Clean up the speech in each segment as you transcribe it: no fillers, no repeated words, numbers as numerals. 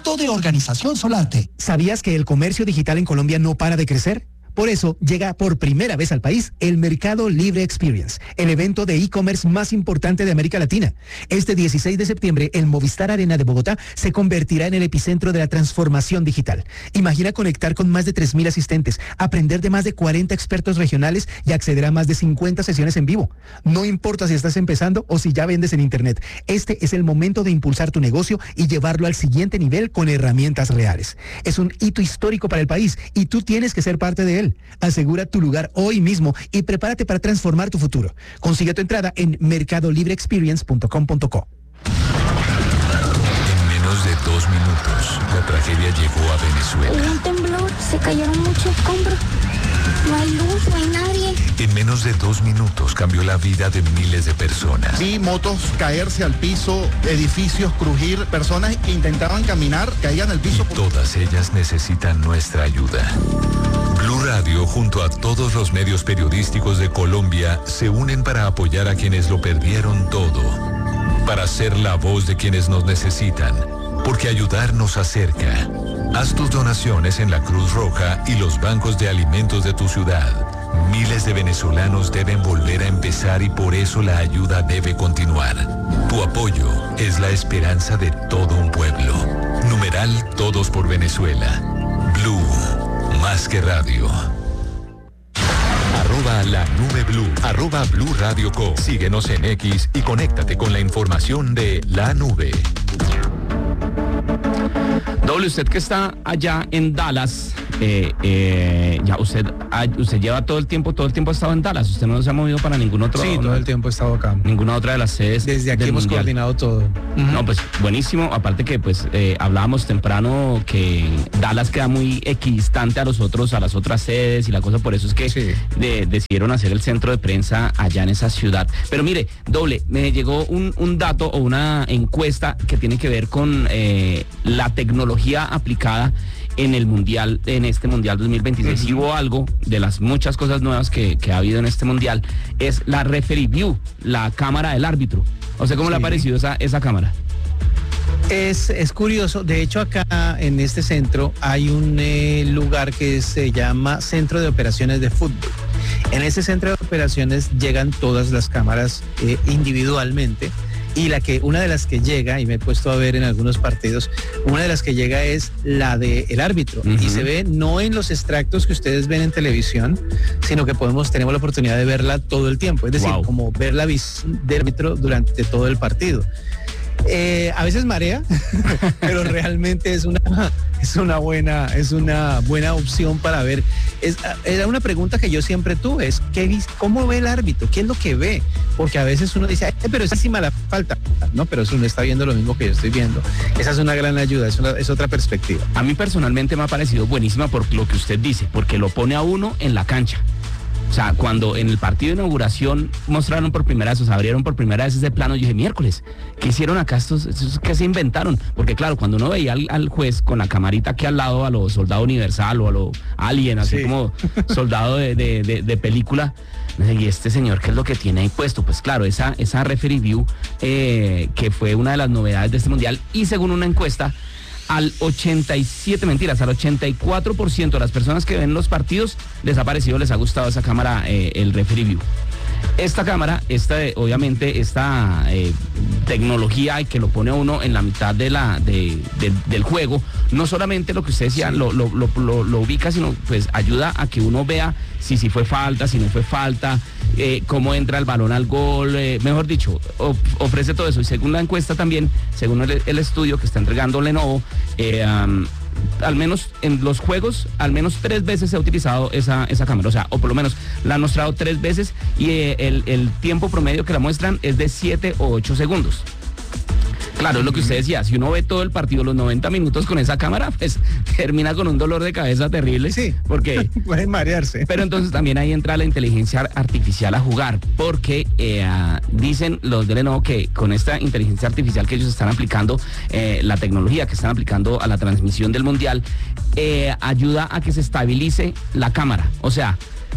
proyecto de organización Solarte. ¿Sabías que el comercio digital en Colombia no para de crecer? Por eso llega por primera vez al país el Mercado Libre Experience, el evento de e-commerce más importante de América Latina. Este 16 de septiembre, el Movistar Arena de Bogotá se convertirá en el epicentro de la transformación digital. Imagina conectar con más de 3.000 asistentes, aprender de más de 40 expertos regionales y acceder a más de 50 sesiones en vivo. No importa si estás empezando o si ya vendes en Internet, este es el momento de impulsar tu negocio y llevarlo al siguiente nivel con herramientas reales. Es un hito histórico para el país y tú tienes que ser parte de él. Asegura tu lugar hoy mismo y prepárate para transformar tu futuro. Consigue tu entrada en mercadolibreexperience.com.co. En menos de 2 minutos, la tragedia llegó a Venezuela. Hubo un temblor, se cayeron muchos escombros. No hay luz, no hay nadie. En menos de 2 minutos cambió la vida de miles de personas. Vi motos caerse al piso, edificios crujir, personas que intentaban caminar, caían al piso. Y todas ellas necesitan nuestra ayuda. Blue Radio, junto a todos los medios periodísticos de Colombia, se unen para apoyar a quienes lo perdieron todo. Para ser la voz de quienes nos necesitan. Porque ayudar nos acerca. Haz tus donaciones en la Cruz Roja y los bancos de alimentos de tu ciudad. Miles de venezolanos deben volver a empezar y por eso la ayuda debe continuar. Tu apoyo es la esperanza de todo un pueblo. Numeral Todos por Venezuela. Blue, más que radio. La Nube Blue, @Blue Radio Co. Síguenos en X y conéctate con la información de La Nube. Doble, usted que está allá en Dallas, ya usted lleva todo el tiempo ha estado en Dallas, usted no se ha movido para ningún otro. Sí, todo el tiempo he estado acá. Ninguna otra de las sedes. Desde aquí hemos mundial. coordinado todo. No, pues buenísimo, aparte que pues hablábamos temprano que Dallas queda muy equidistante a las otras sedes y la cosa, por eso es que sí. Decidieron hacer el centro de prensa allá en esa ciudad. Pero mire, Doble, me llegó un dato o una encuesta que tiene que ver con la tecnología aplicada en el mundial, en este mundial 2026. Si hubo algo de las muchas cosas nuevas que ha habido en este mundial, es la referee view, la cámara del árbitro. O sea, ¿cómo le ha parecido esa cámara? Es curioso, de hecho acá en este centro hay un lugar que se llama Centro de Operaciones de Fútbol. En ese centro de operaciones llegan todas las cámaras individualmente. Y una de las que llega, y me he puesto a ver en algunos partidos, una de las que llega es la del árbitro. Uh-huh. Y se ve no en los extractos que ustedes ven en televisión, sino que tenemos la oportunidad de verla todo el tiempo. Es decir, como ver la visión del árbitro durante todo el partido. A veces marea, pero realmente es una buena opción para ver. Era una pregunta que yo siempre tuve, es ¿cómo ve el árbitro? ¿Qué es lo que ve? Porque a veces uno dice, pero es encima la falta. No, pero eso no está viendo lo mismo que yo estoy viendo. Esa es una gran ayuda, es otra perspectiva. A mí personalmente me ha parecido buenísima por lo que usted dice, porque lo pone a uno en la cancha. O sea, cuando en el partido de inauguración mostraron por primera vez, o sea, abrieron por primera vez ese plano, yo dije, miércoles, ¿qué hicieron acá estos? ¿Qué se inventaron? Porque claro, cuando uno veía al juez con la camarita aquí al lado, a lo Soldado Universal o a lo Alien, así como soldado de película, y este señor, ¿qué es lo que tiene ahí puesto? Pues claro, esa referee view, que fue una de las novedades de este mundial, y según una encuesta, al 84% de las personas que ven los partidos les ha parecido, les ha gustado esa cámara, el referee view. Esta cámara, obviamente esta tecnología que lo pone a uno en la mitad del juego, no solamente lo que usted decía, lo ubica, sino pues ayuda a que uno vea si fue falta, si no fue falta, cómo entra el balón al gol, mejor dicho, ofrece todo eso. Y según la encuesta también, según el estudio que está entregando Lenovo, al menos en los juegos, al menos 3 veces se ha utilizado esa cámara, o sea, o por lo menos la han mostrado 3 veces y el tiempo promedio que la muestran es de 7 o 8 segundos. Claro, es lo que usted decía, si uno ve todo el partido, los 90 minutos con esa cámara, pues termina con un dolor de cabeza terrible. Sí, porque pueden marearse. Pero entonces también ahí entra la inteligencia artificial a jugar, porque dicen los de Lenovo que con esta inteligencia artificial que ellos están aplicando, la tecnología que están aplicando a la transmisión del mundial, ayuda a que se estabilice la cámara. O sea,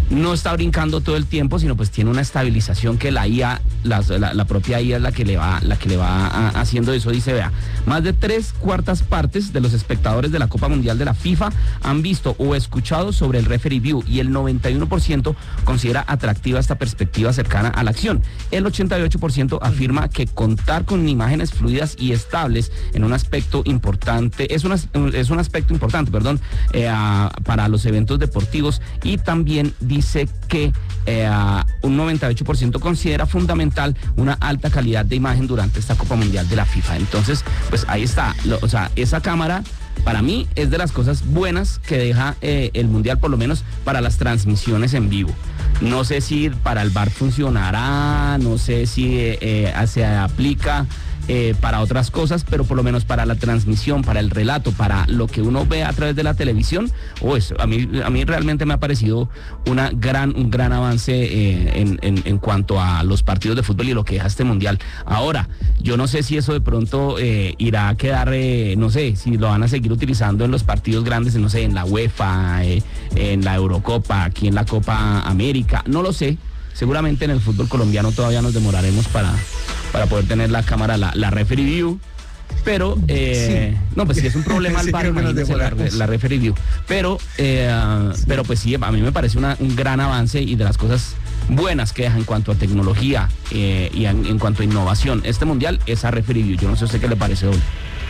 no está brincando todo el tiempo, sino pues tiene una estabilización que la IA, la propia IA es la que le va haciendo eso. Dice, vea, más de 3/4 partes de los espectadores de la Copa Mundial de la FIFA han visto o escuchado sobre el Referee View y el 91% considera atractiva esta perspectiva cercana a la acción. El 88% afirma que contar con imágenes fluidas y estables en un aspecto importante, es un aspecto importante, para los eventos deportivos, y también dice que un 98% considera fundamental una alta calidad de imagen durante esta Copa Mundial de la FIFA. Entonces, pues ahí está, esa cámara para mí es de las cosas buenas que deja el Mundial, por lo menos para las transmisiones en vivo. No sé si para el VAR funcionará, no sé si se aplica para otras cosas, pero por lo menos para la transmisión, para el relato, para lo que uno ve a través de la televisión, a mí realmente me ha parecido un gran avance en cuanto a los partidos de fútbol y lo que deja este Mundial. Ahora, yo no sé si eso de pronto irá a quedar, no sé, si lo van a seguir utilizando en los partidos grandes, no sé, en la UEFA, en la Eurocopa, aquí en la Copa América, no lo sé. Seguramente en el fútbol colombiano todavía nos demoraremos para poder tener la cámara, la Referee View, pero no, pues sí es un problema el VAR, la Referee View, pero pues sí, a mí me parece un gran avance y de las cosas buenas que deja en cuanto a tecnología y en cuanto a innovación este Mundial, esa Referee View. Yo no sé a usted qué le parece hoy.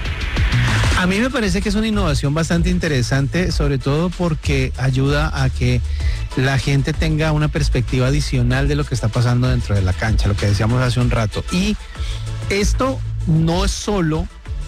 A mí me parece que es una innovación bastante interesante, sobre todo porque ayuda a que la gente tenga una perspectiva adicional de lo que está pasando dentro de la cancha, lo que decíamos hace un rato. Y esto no es solo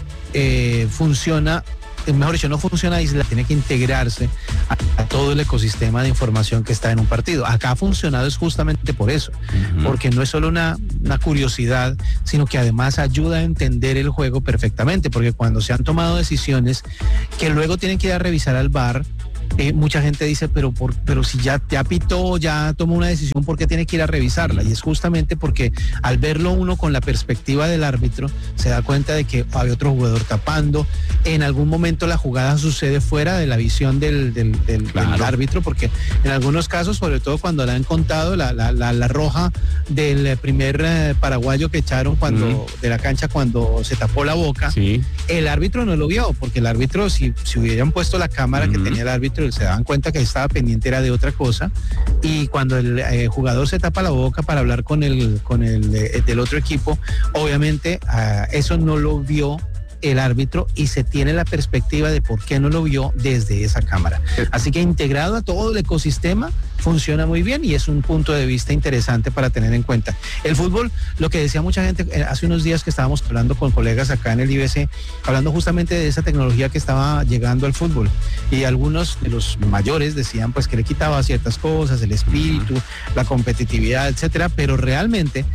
funciona, mejor dicho, no funciona aislado, tiene que integrarse a todo el ecosistema de información que está en un partido. Acá ha funcionado es justamente por eso, porque no es solo una curiosidad, sino que además ayuda a entender el juego perfectamente, porque cuando se han tomado decisiones que luego tienen que ir a revisar al VAR, mucha gente dice, pero si ya pitó, ya tomó una decisión, ¿por qué tiene que ir a revisarla? Y es justamente porque al verlo uno con la perspectiva del árbitro, se da cuenta de que había otro jugador tapando. En algún momento la jugada sucede fuera de la visión del árbitro, porque en algunos casos, sobre todo cuando la han contado, la roja del primer paraguayo que echaron de la cancha cuando se tapó la boca, sí, el árbitro no lo vio, porque el árbitro, si hubieran puesto la cámara que tenía el árbitro, se daban cuenta que estaba pendiente era de otra cosa, y cuando el jugador se tapa la boca para hablar con el del otro equipo, obviamente eso no lo vio el árbitro y se tiene la perspectiva de por qué no lo vio desde esa cámara. Así que integrado a todo el ecosistema funciona muy bien y es un punto de vista interesante para tener en cuenta. El fútbol, lo que decía mucha gente hace unos días que estábamos hablando con colegas acá en el IBC, hablando justamente de esa tecnología que estaba llegando al fútbol, y algunos de los mayores decían pues que le quitaba ciertas cosas, el espíritu, la competitividad, etcétera, pero realmente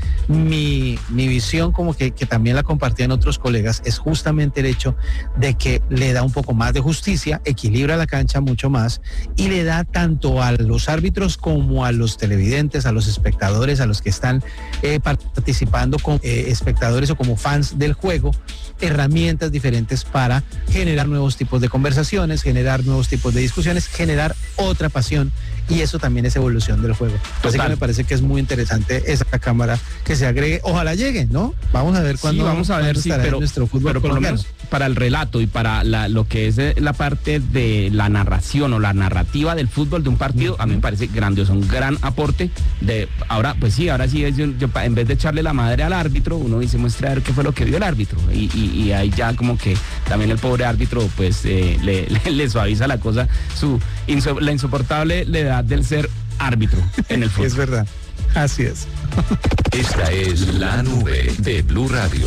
mi visión, como que también la compartían otros colegas, es justamente el hecho de que le da un poco más de justicia, equilibra la cancha mucho más y le da tanto a los árbitros como a los televidentes, a los espectadores, a los que están participando como espectadores o como fans del juego, herramientas diferentes para generar nuevos tipos de conversaciones, generar nuevos tipos de discusiones, generar otra pasión, y eso también es evolución del juego. Así que me parece que es muy interesante esa cámara que se agregue. Ojalá llegue, ¿no? Vamos a ver cuándo. Sí, vamos a ver, sí, pero nuestro fútbol, pero por lo menos para el relato y para lo que es la parte de la narración o la narrativa del fútbol de un partido, a mí me parece grandioso, un gran aporte. Ahora sí, yo, en vez de echarle la madre al árbitro, uno dice, muestra a ver qué fue lo que vio el árbitro, y ahí ya como que también el pobre árbitro pues le suaviza la cosa, la insoportable edad del ser árbitro en el fútbol. Es verdad, así es. Esta es La Nube de Blue Radio.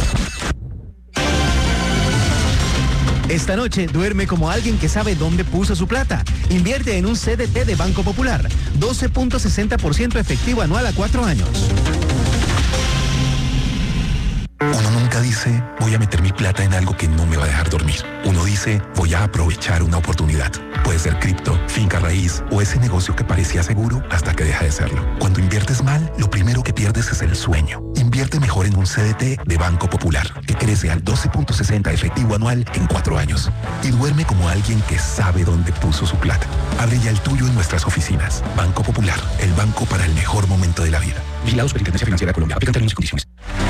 Esta noche duerme como alguien que sabe dónde puso su plata. Invierte en un CDT de Banco Popular. 12.60% efectivo anual a 4 años. Uno nunca dice, voy voy a meter mi plata en algo que no me va a dejar dormir. Uno dice, voy a aprovechar una oportunidad. Puede ser cripto, finca raíz o ese negocio que parecía seguro hasta que deja de serlo. Cuando inviertes mal, lo primero que pierdes es el sueño. Invierte mejor en un CDT de Banco Popular, que crece al 12.60 efectivo anual en 4 años. Y duerme como alguien que sabe dónde puso su plata. Abre ya el tuyo en nuestras oficinas. Banco Popular, el banco para el mejor momento de la vida. Vigilados por Superintendencia Financiera de Colombia. Aplican términos y condiciones.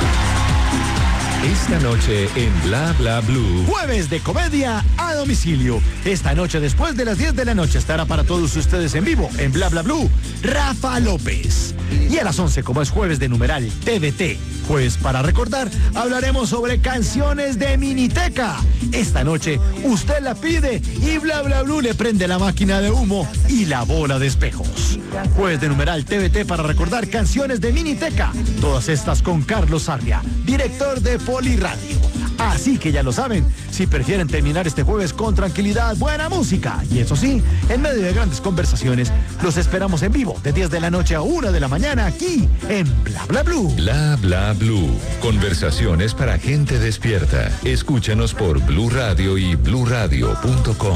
Esta noche en Bla Bla Blue. Jueves de comedia a domicilio. Esta noche después de las 10 de la noche estará para todos ustedes en vivo en Bla Bla Blue Rafa López. Y a las 11, como es jueves de numeral TVT, jueves para recordar, hablaremos sobre canciones de Miniteca. Esta noche usted la pide y Bla Bla Blue le prende la máquina de humo y la bola de espejos. Jueves de numeral TVT para recordar canciones de Miniteca. Todas estas con Carlos Sarria, director de Poliradio. Así que ya lo saben, si prefieren terminar este jueves con tranquilidad, buena música y eso sí, en medio de grandes conversaciones, los esperamos en vivo de 10 de la noche a 1 de la mañana aquí en Bla Bla Blue. Bla Bla Blue. Conversaciones para gente despierta. Escúchanos por Blue Radio y bluradio.com.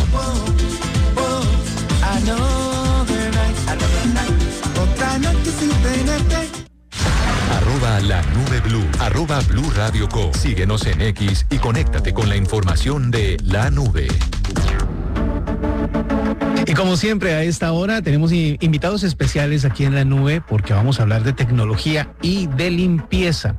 La Nube Blue, @Blue Radio Co. Síguenos en X y conéctate con la información de La Nube. Y como siempre a esta hora tenemos invitados especiales aquí en La Nube porque vamos a hablar de tecnología y de limpieza.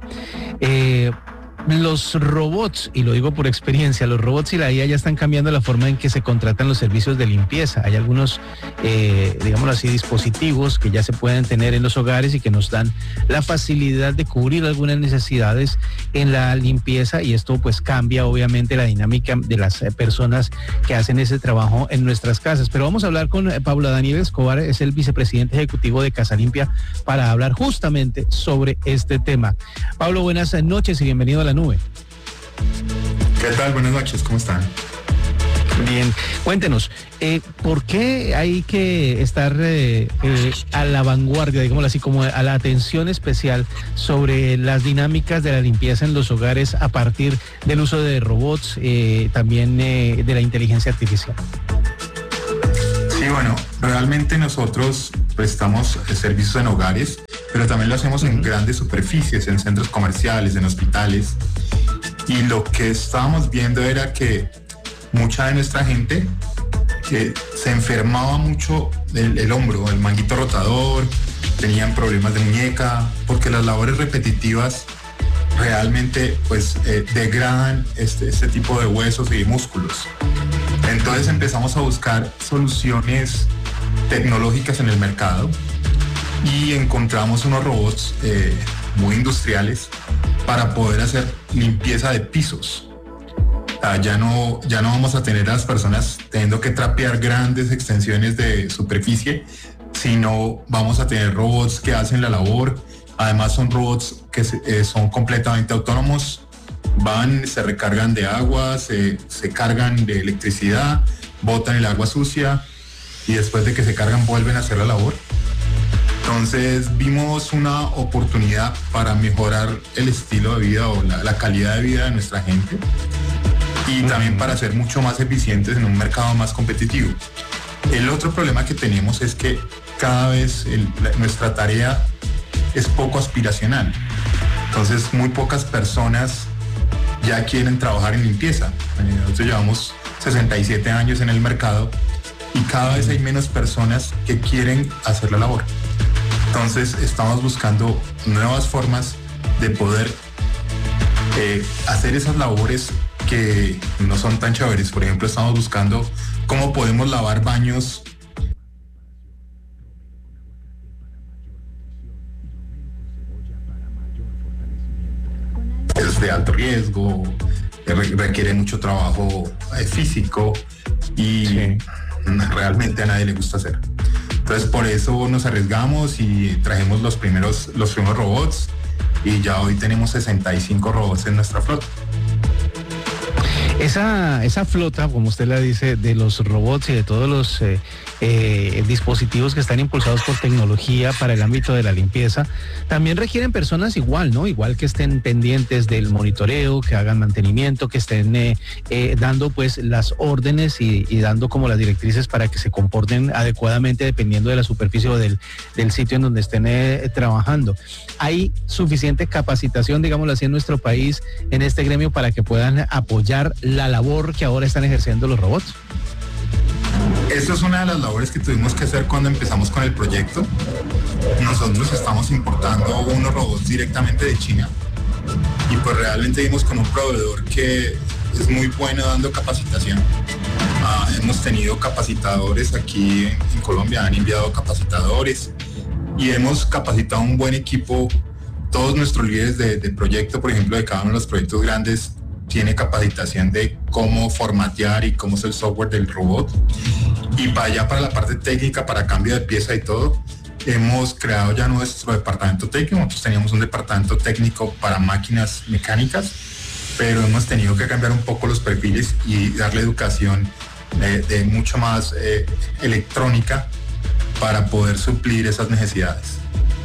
Los robots, y lo digo por experiencia, los robots y la IA ya están cambiando la forma en que se contratan los servicios de limpieza. Hay algunos, digámoslo así, dispositivos que ya se pueden tener en los hogares y que nos dan la facilidad de cubrir algunas necesidades en la limpieza, y esto pues cambia obviamente la dinámica de las personas que hacen ese trabajo en nuestras casas. Pero vamos a hablar con Pablo Daniel Escobar, es el vicepresidente ejecutivo de Casa Limpia, para hablar justamente sobre este tema. Pablo, buenas noches y bienvenido a La Nube. ¿Qué tal? Buenas noches, ¿cómo están? Bien, cuéntenos, ¿por qué hay que estar a la vanguardia, digámoslo así, como a la atención especial sobre las dinámicas de la limpieza en los hogares a partir del uso de robots, también de la inteligencia artificial? Sí, bueno, realmente nosotros prestamos servicios en hogares, pero también lo hacemos en grandes superficies, en centros comerciales, en hospitales. Y lo que estábamos viendo era que mucha de nuestra gente se enfermaba mucho el hombro, el manguito rotador, tenían problemas de muñeca, porque las labores repetitivas realmente pues degradan este tipo de huesos y de músculos. Entonces empezamos a buscar soluciones tecnológicas en el mercado y encontramos unos robots muy industriales para poder hacer limpieza de pisos. Ya no vamos a tener a las personas teniendo que trapear grandes extensiones de superficie, sino vamos a tener robots que hacen la labor. Además son robots que son completamente autónomos, se recargan de agua, se cargan de electricidad, botan el agua sucia y después de que se cargan vuelven a hacer la labor. Entonces vimos una oportunidad para mejorar el estilo de vida o la calidad de vida de nuestra gente y también para ser mucho más eficientes en un mercado más competitivo. El otro problema que tenemos es que cada vez nuestra tarea es poco aspiracional. Entonces muy pocas personas ya quieren trabajar en limpieza. Nosotros llevamos 67 años en el mercado y cada vez hay menos personas que quieren hacer la labor. Entonces estamos buscando nuevas formas de poder hacer esas labores que no son tan chéveres. Por ejemplo, estamos buscando cómo podemos lavar baños de alto riesgo, requiere mucho trabajo físico y realmente a nadie le gusta hacer. Entonces por eso nos arriesgamos y trajimos los primeros robots y ya hoy tenemos 65 robots en nuestra flota. Esa flota, como usted la dice, de los robots y de todos los dispositivos que están impulsados por tecnología para el ámbito de la limpieza, también requieren personas igual, ¿no? Igual que estén pendientes del monitoreo, que hagan mantenimiento, que estén dando pues las órdenes y dando como las directrices para que se comporten adecuadamente dependiendo de la superficie o del sitio en donde estén trabajando. ¿Hay suficiente capacitación, digámoslo así, en nuestro país, en este gremio, para que puedan apoyar la labor que ahora están ejerciendo los robots? Esa es una de las labores que tuvimos que hacer cuando empezamos con el proyecto. Nosotros estamos importando unos robots directamente de China y pues realmente vimos con un proveedor que es muy bueno dando capacitación. Hemos tenido capacitadores aquí en Colombia, han enviado capacitadores y hemos capacitado un buen equipo. Todos nuestros líderes de proyecto, por ejemplo, de cada uno de los proyectos grandes, tiene capacitación de cómo formatear y cómo es el software del robot. Y para allá, para la parte técnica, para cambio de pieza y todo, hemos creado ya nuestro departamento técnico. Nosotros teníamos un departamento técnico para máquinas mecánicas, pero hemos tenido que cambiar un poco los perfiles y darle educación de mucho más electrónica para poder suplir esas necesidades.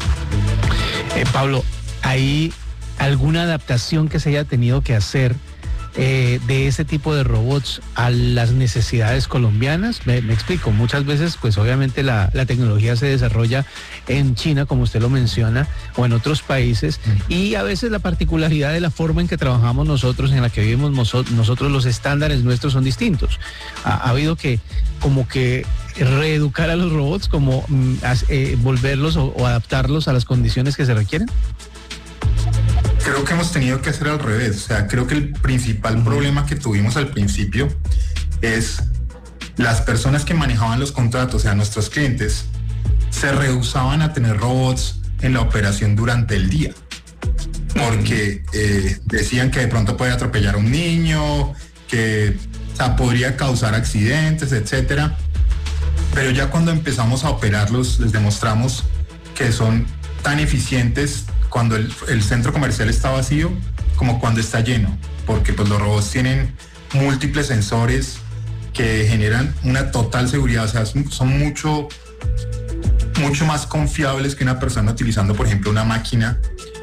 Pablo, ¿hay alguna adaptación que se haya tenido que hacer de ese tipo de robots a las necesidades colombianas? Me explico, muchas veces pues obviamente la tecnología se desarrolla en China, como usted lo menciona, o en otros países, y a veces la particularidad de la forma en que trabajamos nosotros, en la que vivimos nosotros, los estándares nuestros son distintos. Ha habido que como que reeducar a los robots, como volverlos o adaptarlos a las condiciones que se requieren. Creo que hemos tenido que hacer al revés. O sea, creo que el principal problema que tuvimos al principio es las personas que manejaban los contratos, o sea, nuestros clientes, se rehusaban a tener robots en la operación durante el día. Porque decían que de pronto podía atropellar a un niño, que podría causar accidentes, etcétera. Pero ya cuando empezamos a operarlos, les demostramos que son tan eficientes cuando el centro comercial está vacío como cuando está lleno, porque pues los robots tienen múltiples sensores que generan una total seguridad, o sea, son mucho más confiables que una persona utilizando, por ejemplo, una máquina,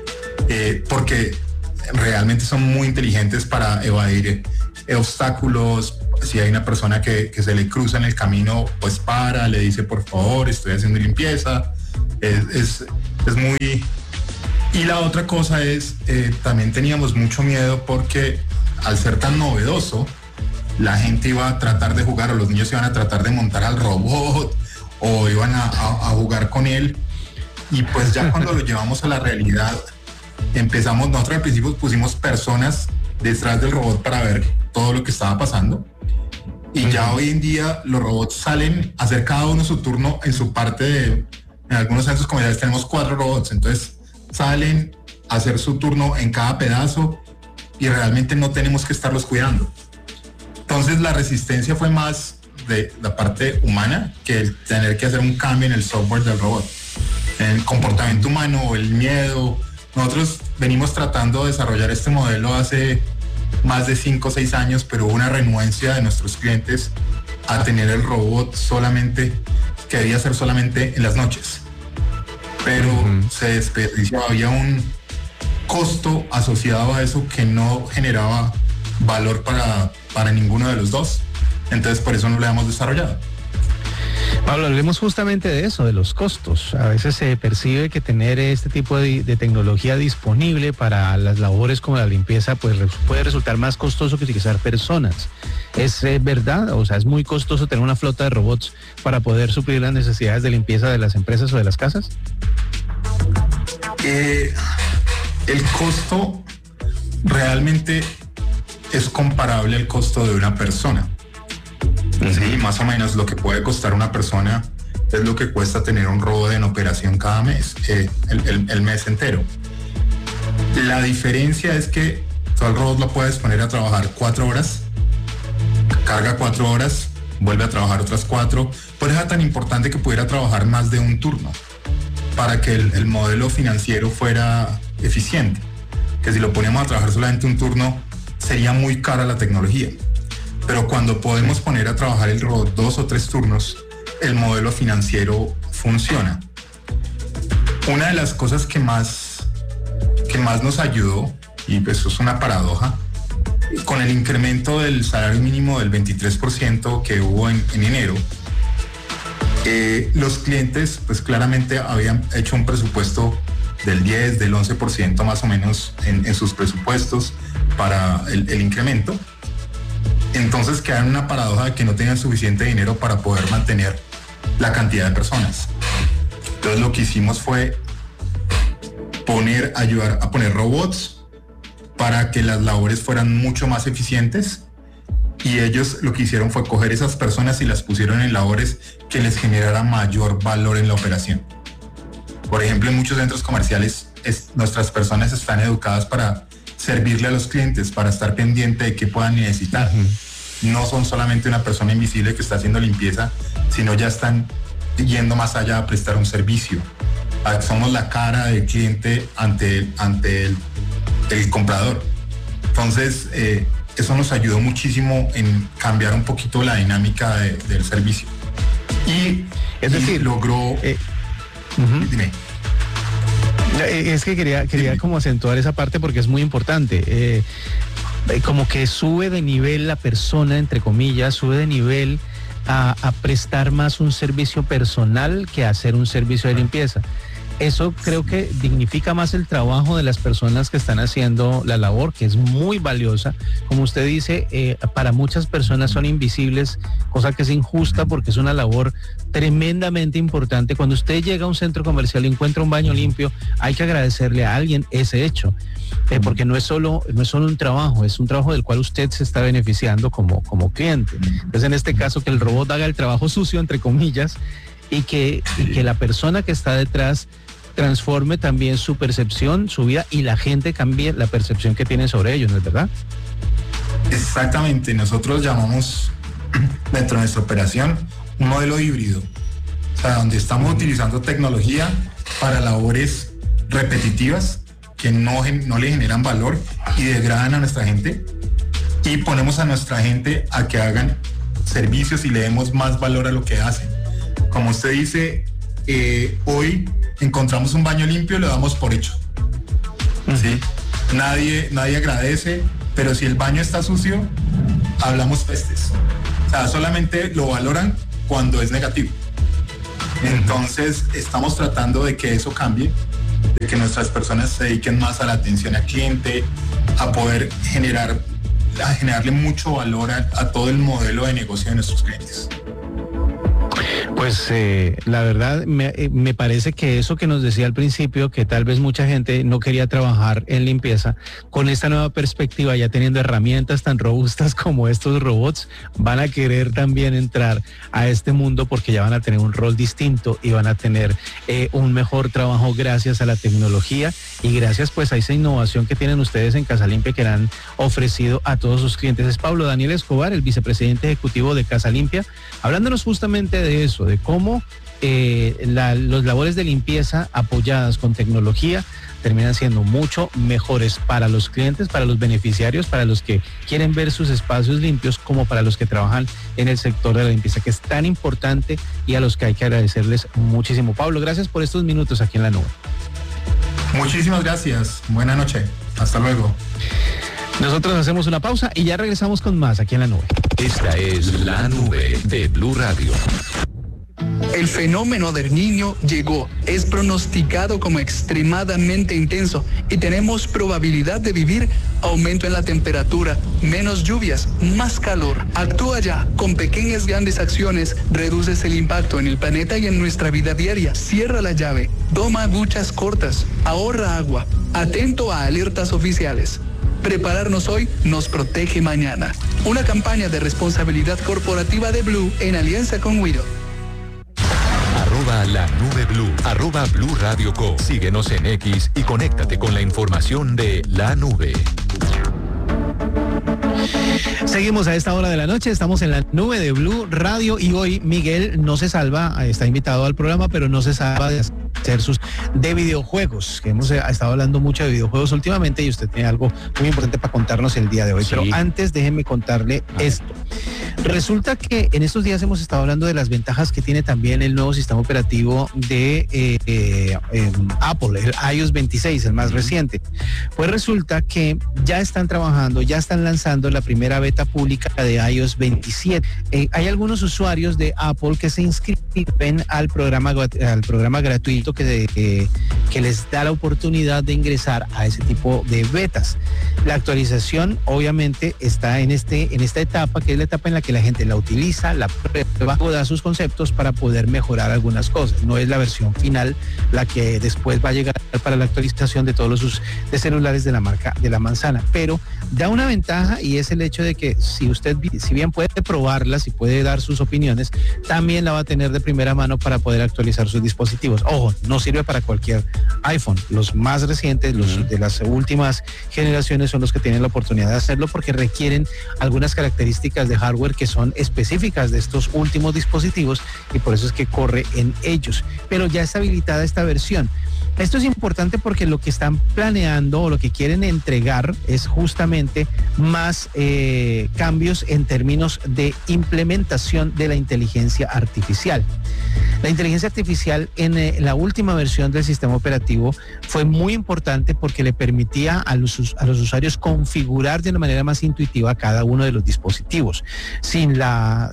porque realmente son muy inteligentes para evadir obstáculos. Si hay una persona que se le cruza en el camino, pues para, le dice por favor, estoy haciendo limpieza. Es muy... Y la otra cosa es, también teníamos mucho miedo porque al ser tan novedoso, la gente iba a tratar de jugar, o los niños iban a tratar de montar al robot, o iban a jugar con él. Y pues ya cuando lo llevamos a la realidad, nosotros al principio pusimos personas detrás del robot para ver todo lo que estaba pasando. Y ya hoy en día los robots salen a hacer cada uno su turno en su parte en algunos centros comerciales tenemos 4 robots, entonces salen a hacer su turno en cada pedazo y realmente no tenemos que estarlos cuidando. Entonces la resistencia fue más de la parte humana que el tener que hacer un cambio en el software del robot. En el comportamiento humano, el miedo. Nosotros venimos tratando de desarrollar este modelo hace más de 5 o 6 años, pero hubo una renuencia de nuestros clientes a tener el robot que debía ser solamente en las noches. Pero se desperdició, había un costo asociado a eso que no generaba valor para ninguno de los dos. Entonces por eso no lo hemos desarrollado. Pablo, hablemos justamente de eso, de los costos. A veces se percibe que tener este tipo de tecnología disponible para las labores como la limpieza pues puede resultar más costoso que utilizar personas. ¿Es verdad? O sea, ¿es muy costoso tener una flota de robots para poder suplir las necesidades de limpieza de las empresas o de las casas? El costo realmente es comparable al costo de una persona. Sí, más o menos lo que puede costar una persona es lo que cuesta tener un robot en operación cada mes, el mes entero. La diferencia es que todo el robot lo puedes poner a trabajar 4 horas, carga 4 horas, vuelve a trabajar otras 4. Por eso es tan importante que pudiera trabajar más de un turno para que el modelo financiero fuera eficiente. Que si lo poníamos a trabajar solamente un turno, sería muy cara la tecnología. Pero cuando podemos poner a trabajar el robot 2 o 3 turnos, el modelo financiero funciona. Una de las cosas que más nos ayudó, y pues eso es una paradoja, con el incremento del salario mínimo del 23% que hubo en enero, los clientes pues claramente habían hecho un presupuesto del 10, del 11% más o menos en sus presupuestos para el incremento. Entonces quedaron en una paradoja de que no tenían suficiente dinero para poder mantener la cantidad de personas. Entonces lo que hicimos fue ayudar a poner robots para que las labores fueran mucho más eficientes, y ellos lo que hicieron fue coger esas personas y las pusieron en labores que les generara mayor valor en la operación. Por ejemplo, en muchos centros comerciales nuestras personas están educadas para servirle a los clientes, para estar pendiente de qué puedan necesitar. No son solamente una persona invisible que está haciendo limpieza, sino ya están yendo más allá a prestar un servicio. Somos la cara del cliente ante el comprador. Entonces, eso nos ayudó muchísimo en cambiar un poquito la dinámica del servicio. Es decir, logró... Dime. Es que quería como acentuar esa parte porque es muy importante. Como que sube de nivel la persona, entre comillas, sube de nivel a prestar más un servicio personal que hacer un servicio de limpieza. Eso creo que dignifica más el trabajo de las personas que están haciendo la labor, que es muy valiosa. Como usted dice, para muchas personas son invisibles, cosa que es injusta porque es una labor tremendamente importante. Cuando usted llega a un centro comercial y encuentra un baño limpio, hay que agradecerle a alguien ese hecho, porque no es solo un trabajo, es un trabajo del cual usted se está beneficiando como cliente. Entonces, en este caso, que el robot haga el trabajo sucio, entre comillas, y que la persona que está detrás transforme también su percepción, su vida, y la gente cambie la percepción que tiene sobre ellos, ¿no es verdad? Exactamente, nosotros llamamos dentro de nuestra operación un modelo híbrido, o sea, donde estamos utilizando tecnología para labores repetitivas que no le generan valor y degradan a nuestra gente, y ponemos a nuestra gente a que hagan servicios y le demos más valor a lo que hacen. Como usted dice, hoy encontramos un baño limpio y lo damos por hecho. ¿Sí? Nadie agradece, pero si el baño está sucio, hablamos pestes. O sea, solamente lo valoran cuando es negativo. Entonces, estamos tratando de que eso cambie, de que nuestras personas se dediquen más a la atención al cliente, a poder generarle mucho valor a todo el modelo de negocio de nuestros clientes. Pues la verdad me parece que eso que nos decía al principio, que tal vez mucha gente no quería trabajar en limpieza, con esta nueva perspectiva, ya teniendo herramientas tan robustas como estos robots, van a querer también entrar a este mundo porque ya van a tener un rol distinto y van a tener un mejor trabajo gracias a la tecnología y gracias pues a esa innovación que tienen ustedes en Casa Limpia que le han ofrecido a todos sus clientes. Es Pablo Daniel Escobar, el vicepresidente ejecutivo de Casa Limpia, hablándonos justamente de eso, de cómo los labores de limpieza apoyadas con tecnología terminan siendo mucho mejores para los clientes, para los beneficiarios, para los que quieren ver sus espacios limpios, como para los que trabajan en el sector de la limpieza, que es tan importante y a los que hay que agradecerles muchísimo. Pablo, gracias por estos minutos aquí en La Nube. Muchísimas gracias. Buena noche. Hasta luego. Nosotros hacemos una pausa y ya regresamos con más aquí en La Nube. Esta es La Nube de Blue Radio. El fenómeno del Niño llegó, es pronosticado como extremadamente intenso y tenemos probabilidad de vivir aumento en la temperatura, menos lluvias, más calor. Actúa ya, con pequeñas grandes acciones, reduces el impacto en el planeta y en nuestra vida diaria. Cierra la llave, toma duchas cortas, ahorra agua, atento a alertas oficiales. Prepararnos hoy nos protege mañana. Una campaña de responsabilidad corporativa de Blue en alianza con Wido. La Nube Blue, @Blue Radio Co. Síguenos en X y conéctate con la información de La Nube. Seguimos a esta hora de la noche, estamos en la nube de Blue Radio y hoy Miguel no se salva, está invitado al programa, pero no se salva de hacer sus de videojuegos, que hemos estado hablando mucho de videojuegos últimamente y usted tiene algo muy importante para contarnos el día de hoy. Sí. Pero antes déjeme contarle esto. Resulta que en estos días hemos estado hablando de las ventajas que tiene también el nuevo sistema operativo de Apple, el iOS 26, el más reciente. Pues resulta que ya están trabajando, ya están lanzando la primera beta pública de iOS 27. Hay algunos usuarios de Apple que se inscriben al programa gratuito que les da la oportunidad de ingresar a ese tipo de betas. La actualización obviamente está en esta etapa, que es la etapa en la que la gente la utiliza, la prueba, da sus conceptos para poder mejorar algunas cosas. No es la versión final la que después va a llegar para la actualización de todos los de celulares de la marca de la manzana, pero da una ventaja y es el hecho de que si usted, si bien puede probarlas y puede dar sus opiniones, también la va a tener de primera mano para poder actualizar sus dispositivos. Ojo, no sirve para cualquier iPhone. Los más recientes, los de las últimas generaciones son los que tienen la oportunidad de hacerlo porque requieren algunas características de hardware que son específicas de estos últimos dispositivos y por eso es que corre en ellos. Pero ya está habilitada esta versión. Esto es importante porque lo que están planeando o lo que quieren entregar es justamente más cambios en términos de implementación de la inteligencia artificial. La inteligencia artificial en la última versión del sistema operativo fue muy importante porque le permitía a los usuarios configurar de una manera más intuitiva cada uno de los dispositivos, sin la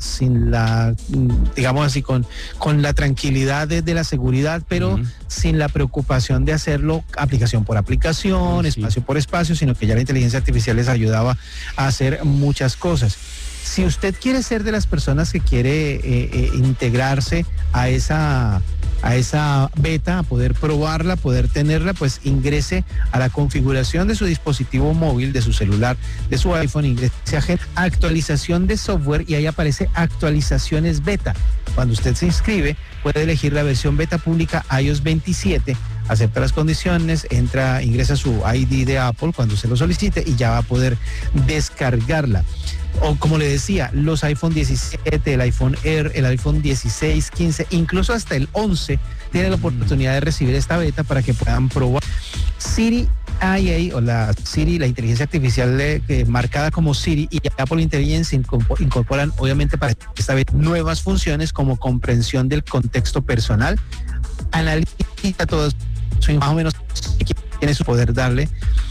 digamos así, con la tranquilidad de la seguridad, pero sin la preocupación de hacerlo aplicación por aplicación, espacio por espacio, sino que ya la inteligencia artificial les ayudaba a hacer muchas cosas. Si usted quiere ser de las personas que quiere integrarse a esa beta, a poder probarla, poder tenerla, pues ingrese a la configuración de su dispositivo móvil, de su celular, de su iPhone, ingrese a actualización de software y ahí aparece actualizaciones beta. Cuando usted se inscribe, puede elegir la versión beta pública iOS 27, acepta las condiciones, ingresa su ID de Apple cuando se lo solicite y ya va a poder descargarla. O como le decía, los iPhone 17, el iPhone Air, el iPhone 16, 15, incluso hasta el 11 tienen la oportunidad de recibir esta beta para que puedan probar. Siri IA o la Siri, la inteligencia artificial marcada como Siri y Apple Intelligence incorporan obviamente para esta vez nuevas funciones como comprensión del contexto personal, analiza todo eso, más o menos tiene su poder darle